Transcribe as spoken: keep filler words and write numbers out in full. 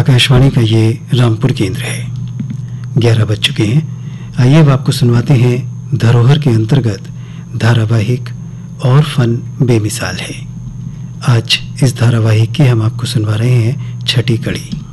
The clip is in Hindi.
आकाशवाणी का ये रामपुर केंद्र है। ग्यारह बज चुके हैं। आइए अब आपको सुनवाते हैं धरोहर के अंतर्गत धारावाहिक और फन बेमिसाल है। आज इस धारावाहिक की हम आपको सुनवा रहे हैं छठी कड़ी।